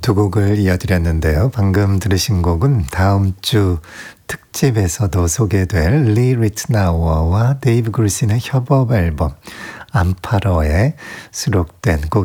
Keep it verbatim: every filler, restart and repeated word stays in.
두 곡을 이어드렸는데요. 방금 들으신 곡은 다음 주 특집에서도 소개될 리 리트나워와 데이브 그루신의 협업 앨범 암파러에 수록된 곡